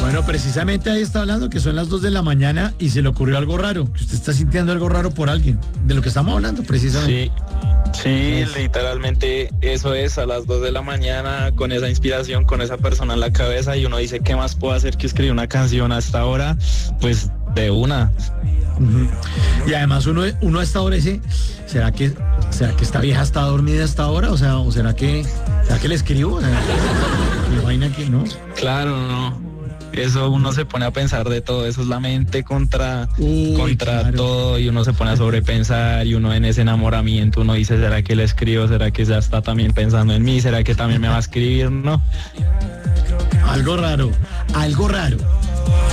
Bueno, precisamente ahí está hablando que son las 2 de la mañana y se le ocurrió algo raro, que usted está sintiendo algo raro por alguien, de lo que estamos hablando precisamente. Sí, literalmente eso es, a las 2 de la mañana, con esa inspiración, con esa persona en la cabeza, y uno dice, ¿qué más puedo hacer que escribir una canción hasta ahora? Pues de una. Y además uno a esta hora dice, ¿será que esta vieja está dormida hasta ahora? ¿O será que le escribo? O sea, me imagina que no. Claro, no. Eso uno se pone a pensar de todo, eso es la mente contra claro. todo, y uno se pone a sobrepensar, y uno en ese enamoramiento, uno dice, ¿será que le escribo? ¿Será que ya está también pensando en mí? ¿Será que también me va a escribir? No. Algo raro.